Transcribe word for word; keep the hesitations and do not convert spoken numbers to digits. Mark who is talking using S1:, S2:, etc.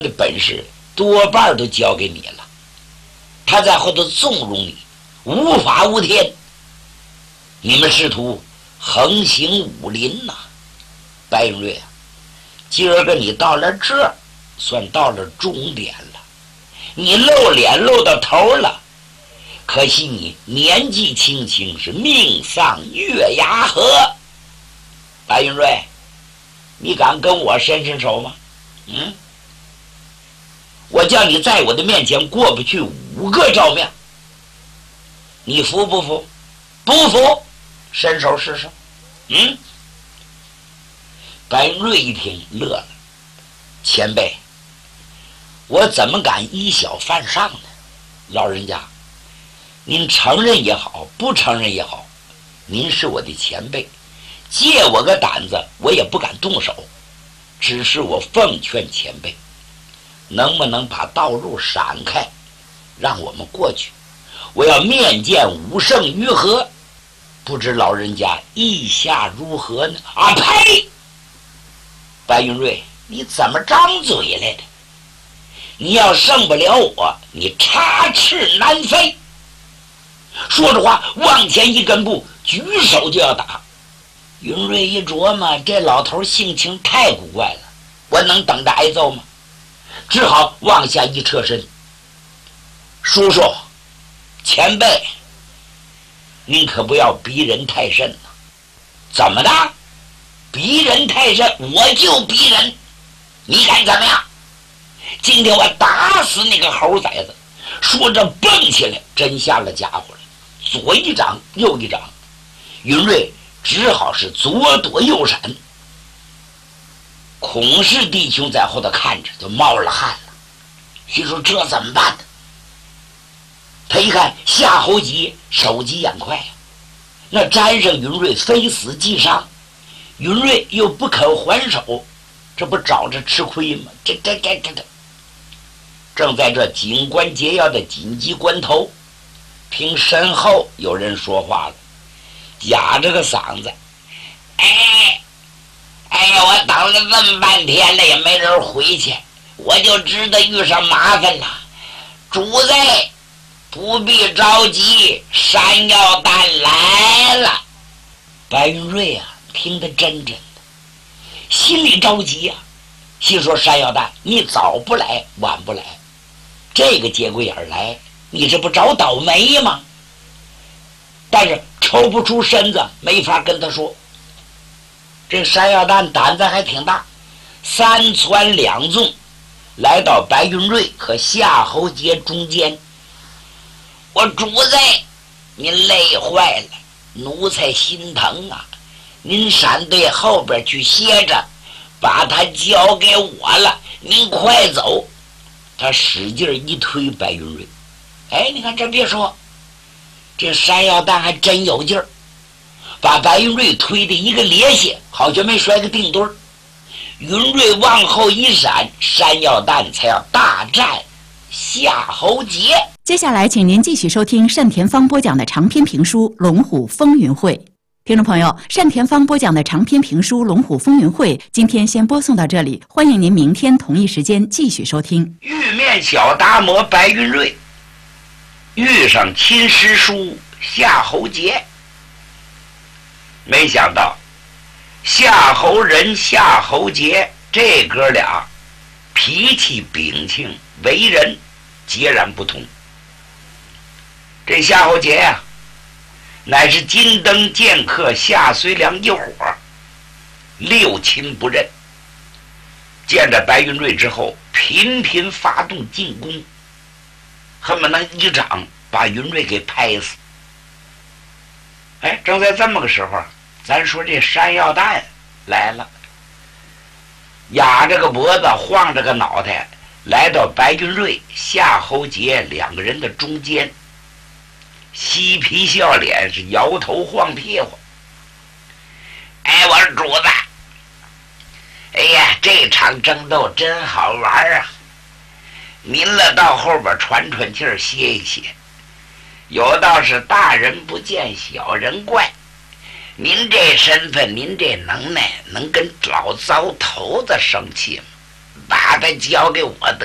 S1: 的本事多半都交给你了，他在后头纵容你，无法无天。你们试图横行武林呐、啊，白云瑞啊，今儿个你到了这儿，算到了终点了，你露脸露到头了。可惜你年纪轻轻，是命丧月牙河。白云瑞，你敢跟我伸伸手吗？嗯，我叫你在我的面前过不去五个照面，你服不服？不服，伸手试试。嗯，白云瑞一听乐了，前辈，我怎么敢以小犯上呢？老人家，您承认也好，不承认也好，您是我的前辈，借我个胆子我也不敢动手，只是我奉劝前辈，能不能把道路闪开，让我们过去，我要面见武圣于和，不知老人家意下如何呢？啊呸！白云瑞，你怎么张嘴来的？你要胜不了我，你插翅难飞。说着话往前一根步，举手就要打。云瑞一琢磨，这老头性情太古怪了，我能等着挨揍吗？只好往下一侧身。叔叔，前辈，您可不要逼人太甚呐、啊！怎么的？逼人太甚，我就逼人，你敢怎么样？今天我打死那个猴崽子！说着蹦起来，真下了家伙了，左一掌右一掌，云瑞只好是左躲右闪。孔氏弟兄在后头看着就冒了汗了，心说这怎么办呢？他一看夏侯杰手疾眼快呀、啊，那沾上云瑞非死即伤，云瑞又不肯还手，这不找着吃亏吗？这这这这这，正在这紧关节要的紧急关头，听身后有人说话了，哑着个嗓子，哎哎呀，我等了这么半天了，也没人回去，我就知道遇上麻烦了。主子不必着急，山药蛋来了。白云瑞啊，听得真真的，心里着急啊，心说山药蛋，你早不来晚不来，这个节骨眼来，你这不找倒霉吗？但是抽不出身子，没法跟他说。这山药蛋胆子还挺大，三窜两纵，来到白云瑞和夏侯杰中间。我主子，您累坏了，奴才心疼啊！您闪队后边去歇着，把他交给我了，您快走。他使劲一推白云瑞，哎，你看真别说，这山药蛋还真有劲儿，把白云瑞推的一个趔趄，好像没摔个定墩儿。云瑞往后一闪，山药蛋才要大战夏侯杰。
S2: 接下来请您继续收听单田芳播讲的长篇评书《龙虎风云会》。听众朋友，单田芳播讲的长篇评书《龙虎风云会》今天先播送到这里，欢迎您明天同一时间继续收听。
S1: 玉面小达摩白云瑞遇上亲师叔夏侯杰，没想到夏侯仁夏侯杰这哥俩脾气秉性为人截然不同。这夏侯杰呀、啊，乃是金灯剑客夏遂良一伙，六亲不认。见着白云瑞之后，频频发动进攻，恨不能一掌把云瑞给拍死。哎，正在这么个时候，咱说这山药蛋来了，压着个脖子，晃着个脑袋，来到白云瑞、夏侯杰两个人的中间，嬉皮笑脸，是摇头晃屁股。哎，我说主子，哎呀，这场争斗真好玩啊！您了到后边喘喘气儿，歇一歇。有道是大人不见小人怪，您这身份，您这能耐，能跟老糟头子生气吗？ 把他交给我得